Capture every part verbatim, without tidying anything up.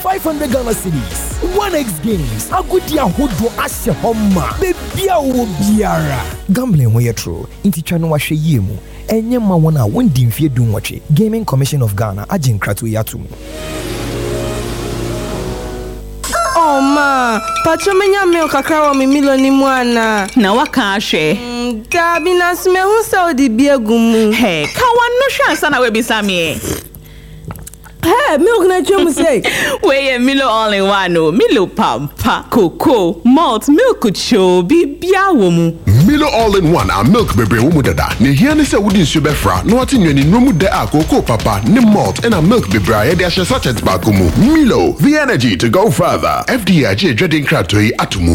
five hundred Ghana cedis. one X games. Agudia hodo ashe homa. Bebia wo biara. Gambling wey true. Inti chano wa hwe yemu. Enye ma wona wondi mfie dum wache. Gaming Commission of Ghana agin kratu yatum. Oh ma, pacho menya milk kakra wa mi milo ni mwana. Na waka ahwe. Mm, dabi na sme hu sa odi biegumu. Hey, ka wan no hwe ansa na we bisa me. Hey, milk na chum say. We Milo all in one no. Milo pampa, cocoa, malt, milk cho, bibia wo mu. Milo all in one a milk bebre wo mu dada. Ne hia ne se wodi nsu befra, no ati nwani no mu de a cocoa papa, ne malt and a milk bebre ya de ahye sachet ba ko mu. Milo, the energy to go further. F D I J dreading kratoi atumu.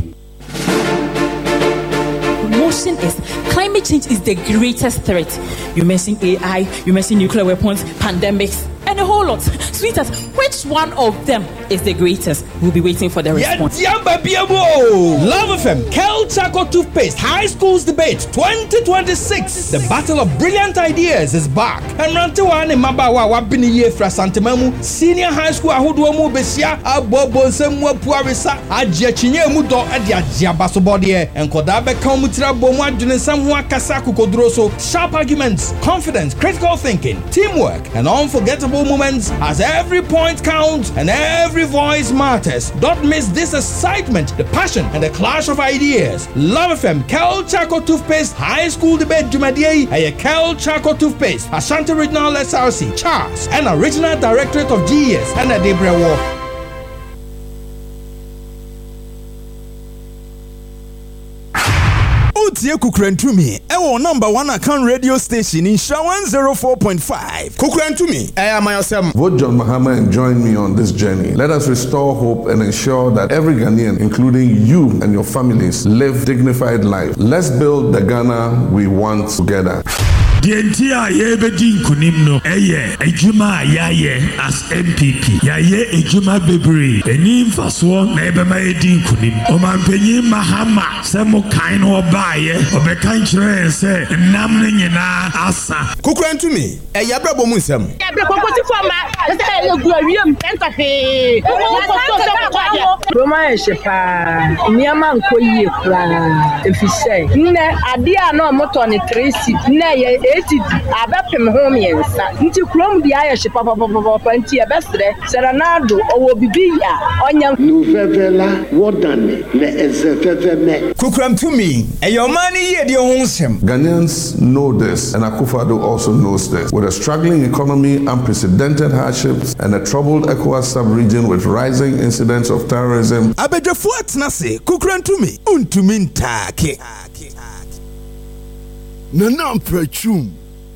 Motion is climate change is the greatest threat. You mention A I, you mention nuclear weapons, pandemics, and a whole lot. Sweetheart, which one of them is the greatest? We'll be waiting for the response. Yeah, Love F M, Kel Chaco Toothpaste High Schools Debate twenty twenty-six. The battle of brilliant ideas is back. And Rantewan and Mabawa wabini ye fra Santemamu, Senior High School Ahuduamu Besia, Abobo Semwa Puarisa, Ajia Chinye Mudo, Adia Jiabasobodie, and Kodabe Kamutira Bomwa Junesamwa Kasaku Kodroso, sharp arguments, confidence, critical thinking, teamwork, and unforgettable moments as every point counts and every voice matters. Don't miss this excitement, the passion, and the clash of ideas. Love F M, Kel Chaco Toothpaste High School Debate Jumadiye, a Kel Chaco Toothpaste, Ashanti Regional S R C, Charles, and Original Directorate of G E S, and a Debre War. Otie Kukrentumi, ewo number one account radio station in Sha one oh four point five. Kukrentumi, I am myself. Vote John Mahama and join me on this journey. Let us restore hope and ensure that every Ghanaian, including you and your families, live dignified life. Let's build the Ghana we want together. The entire Yebedin Kunimno, Eye, Ejuma Yaye as M P P. Yaye Ejuma Bebri, Enim Faswa, Nebema Edin Kunim, Oman Penny Mahama, Samo Kaino Baye, Obekantre, say, Namnina Asa. Kukran to me, a Yabrabo Musam. Roma Shepa, Niaman Koye, if you say, Ne, Adia no Motoni Tracy, Ne. eighty abapem home yensa nti krom di ayehye papa papa nti ebesre serenado owo bibiya onya nuvevela wodane le ezeveveme kukram to me eyo mani ye de ho nsem. Ghanaians know this and Akufo-Addo also knows this. With a struggling economy, unprecedented hardships, and a troubled ECOWAS sub-region with rising incidents of terrorism, abedefo atnase kukram to me untumi ntake Nana Prechum.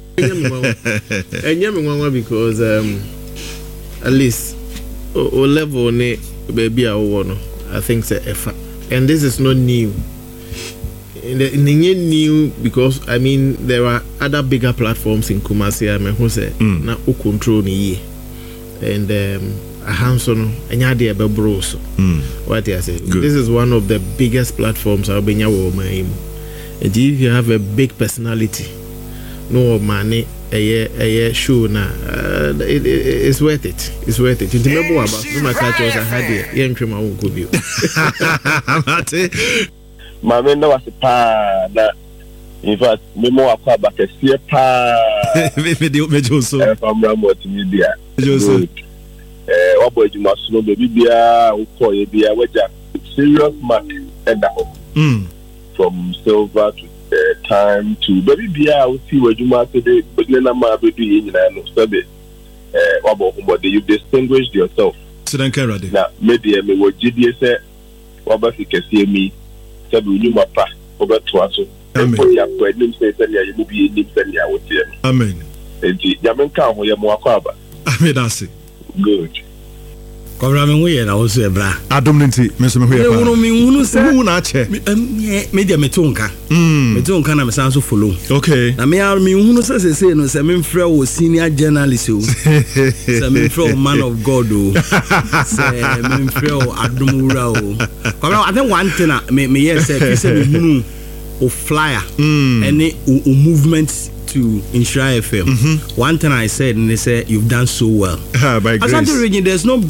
Because um, at least o, o level ne baby I want. I think it's a effort, and this is not new. It's new because I mean there are other bigger platforms in Kumasi. I mean who say na o control ni and um, a hands-on enya de be bros. What I say? This is one of the biggest platforms I've been here. And if you have a big personality, no money, a year, a year show now, uh, it, it, it's worth it. It's worth it. You remember about no my catch was a had here. Young Krima won't go you. My man was a pa that in fact, me more about a steer pa. Maybe so. From Rambo to media. Joseph. Eh, what boy you must know, baby, be a who call you be a wager. Serious mark and that. Hmm. From silver to uh, time to baby beer, I will see where you must today, but then I'm a baby in the study. Uh, about you distinguished yourself. Now, maybe I may what G D S said, what about you can see me, Sabu, you my pa, over to us. Amen. Amen. And Yaman come where you're more cover. Amen. That's it. Good. Kwamrame we na woso ebra adom nti me so me hoye pa wono me hunu se hu na che me dia metonka mm metonka na me san so follow okay na me me hunu se se se no se me mfrɛ wo senior journalist o se me mfrɛ man of God o se me mfrɛ wo adom wura o kwamrame I think one thing me me yes say say me hunu o flyer mm. any o, o movement to Insura F M. Mm-hmm. One thing I said, and they said, you've done so well. Ah, by grace. Asante Region, there's no